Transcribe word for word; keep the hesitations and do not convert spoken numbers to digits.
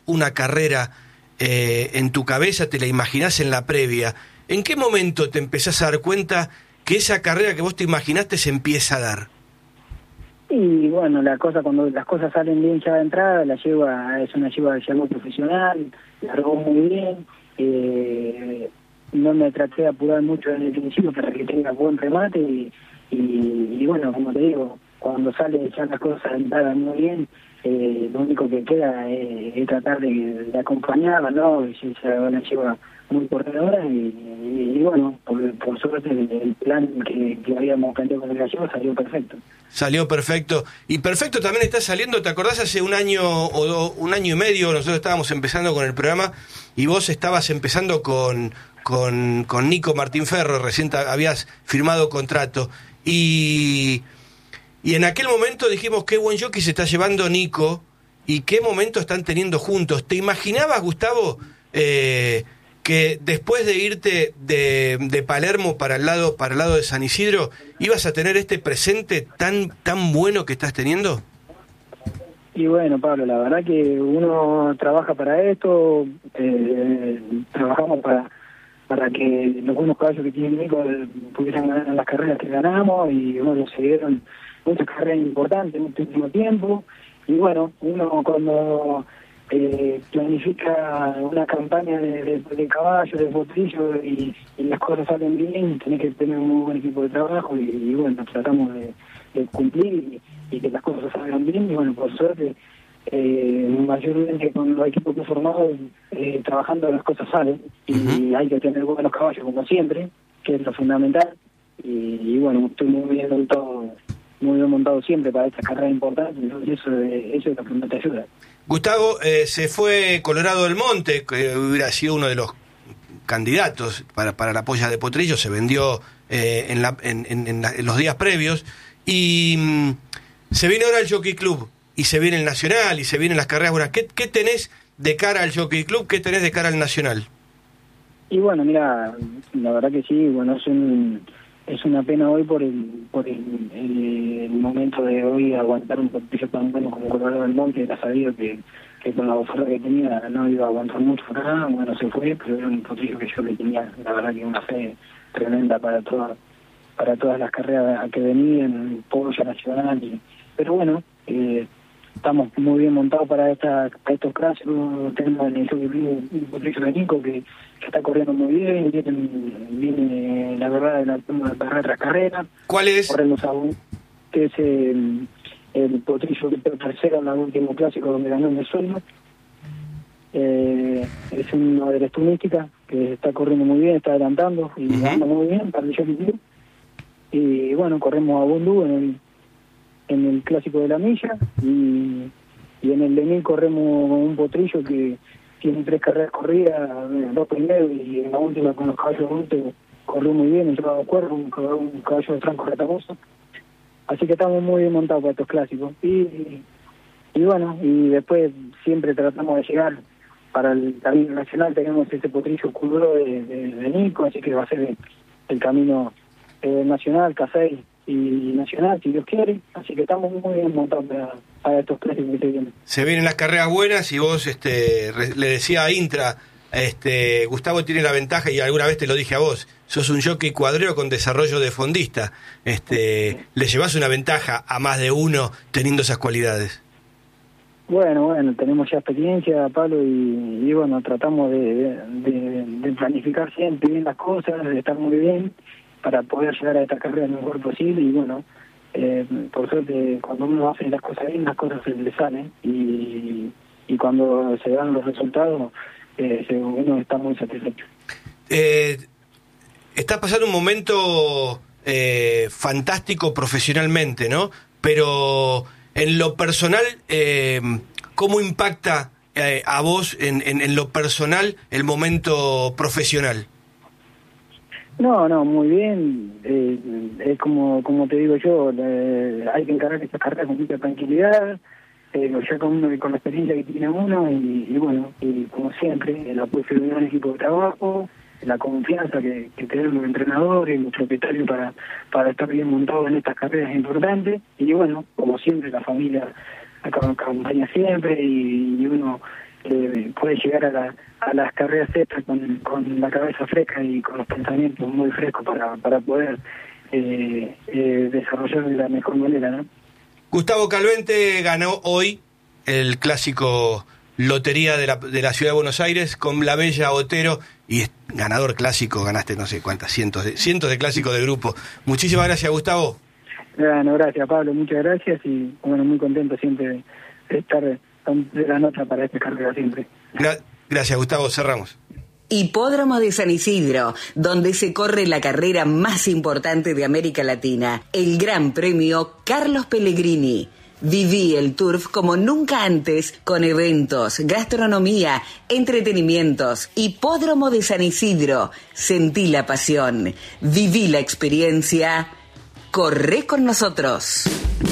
una carrera eh, en tu cabeza, te la imaginás en la previa. ¿En qué momento te empezás a dar cuenta que esa carrera que vos te imaginaste se empieza a dar? Y bueno, la cosa cuando las cosas salen bien ya de entrada, la lleva, es una lleva ya muy profesional, largó muy bien, eh, no me traté de apurar mucho en el principio para que tenga buen remate y, y, y bueno, como te digo, cuando salen ya las cosas entraban muy bien, eh, lo único que queda es, es tratar de, de acompañarla, ¿no? Es una lleva muy corredora y, y, y bueno, por, por suerte el, el plan que, que habíamos planteado con el gallego salió perfecto. Salió perfecto. Y perfecto también está saliendo, ¿te acordás? Hace un año o do, un año y medio nosotros estábamos empezando con el programa y vos estabas empezando con, con, con Nico Martín Ferro, recién habías firmado contrato. Y, y en aquel momento dijimos, qué buen jockey se está llevando Nico y qué momento están teniendo juntos. ¿Te imaginabas, Gustavo, eh, que después de irte de, de Palermo para el lado para el lado de San Isidro ibas a tener este presente tan tan bueno que estás teniendo? Y bueno, Pablo, la verdad que uno trabaja para esto, eh, trabajamos para para que los buenos caballos que tiene Nico pudieran ganar las carreras que ganamos y bueno, se dieron muchas carreras importantes en este último tiempo y bueno, uno cuando Eh, planifica una campaña de, de, de caballo, de potrillo y, y las cosas salen bien, tenés que tener un muy buen equipo de trabajo y, y bueno, tratamos de, de cumplir y, y que las cosas salgan bien y bueno, por suerte, eh, mayormente con los equipos que formamos, eh, trabajando las cosas salen y uh-huh. hay que tener buenos caballos como siempre, que es lo fundamental y, y bueno, estoy muy bien montado, muy bien montado siempre para estas carreras importantes, entonces eso, eso es lo que me te ayuda. Gustavo, eh, se fue Colorado del Monte, que hubiera sido uno de los candidatos para, para la polla de potrillo, se vendió eh, en, la, en, en, en, la, en los días previos, y mmm, se viene ahora el Jockey Club, y se viene el Nacional, y se vienen las carreras buenas. ¿Qué, qué tenés de cara al Jockey Club? ¿Qué tenés de cara al Nacional? Y bueno, mira, la verdad que sí, bueno, es un... Es una pena hoy por el por el, el, el momento de hoy aguantar un potrillo tan bueno como Colorado del Monte, era sabido que, que con la oferta que tenía no iba a aguantar mucho acá, bueno, se fue, pero era un potrillo que yo le tenía, la verdad que una fe tremenda para todas para todas las carreras que venían, Polla Nacional, y, pero bueno, eh, estamos muy bien montados para, esta, para estos clásicos, tenemos en el un potrillo de Nico que, que está corriendo muy bien, viene, viene la verdad de la, la carrera tras carrera. ¿Cuál es? Corremos a un, que es el, el potrillo que quedó tercero en el último clásico donde ganó en el suelo. Eh, es una de las tunísticas que está corriendo muy bien, está adelantando y uh-huh. anda muy bien para el Jockey. Y bueno, corremos a Bundú en el en el clásico de la milla y, y en el de mil corremos un potrillo que tiene tres carreras corridas, dos primeros y en la última con los caballos adultos corrió muy bien, entró a cuerpo, un, un caballo de Franco Retamoso, así que estamos muy bien montados para estos clásicos y, y, y bueno, y después siempre tratamos de llegar para el camino nacional, tenemos ese potrillo oscuro de, de, de Nico, así que va a ser el, el camino eh, nacional, Casey y Nacional, si Dios quiere, así que estamos muy bien montados para, para estos clásicos que se vienen. Se vienen las carreras buenas y vos este, re, le decía a Intra, este, Gustavo tiene la ventaja, y alguna vez te lo dije a vos, sos un jockey cuadrero con desarrollo de fondista, este, sí. Le llevas una ventaja a más de uno teniendo esas cualidades. Bueno, bueno, tenemos ya experiencia, Pablo, y, y bueno, tratamos de, de, de, de planificar siempre bien las cosas, de estar muy bien, para poder llegar a esta carrera lo mejor posible y bueno, eh, por suerte cuando uno hace las cosas bien, las cosas se le salen y, y cuando se dan los resultados, eh, uno está muy satisfecho. Eh, estás pasando un momento eh, fantástico profesionalmente, ¿no? Pero en lo personal, eh, ¿cómo impacta eh, a vos en, en, en lo personal el momento profesional? No, no, muy bien. Eh, es como como te digo yo, eh, hay que encarar esta carrera con mucha tranquilidad, eh, ya con, uno, con la experiencia que tiene uno y, y bueno, y como siempre, el apoyo de un equipo de trabajo, la confianza que, que tenemos los entrenadores y los propietarios para, para estar bien montados en estas carreras importantes y bueno, como siempre, la familia acompaña siempre y, y uno... Eh, puede llegar a, la, a las carreras estas con, con la cabeza fresca y con los pensamientos muy frescos para, para poder eh, eh, desarrollar de la mejor manera, ¿no? Gustavo Calvente ganó hoy el clásico Lotería de la, de la Ciudad de Buenos Aires con la Bella Otero, y es ganador clásico, ganaste no sé cuántas, cientos de, cientos de clásicos de grupo. Muchísimas gracias, Gustavo. Bueno, gracias, Pablo, muchas gracias, y bueno, muy contento siempre de estar de la nota para esta carrera siempre. Gra- gracias, Gustavo, cerramos. Hipódromo de San Isidro, donde se corre la carrera más importante de América Latina, el Gran Premio Carlos Pellegrini. Viví el Turf como nunca antes, con eventos, gastronomía, entretenimientos. Hipódromo de San Isidro. Sentí la pasión, viví la experiencia. Corre con nosotros.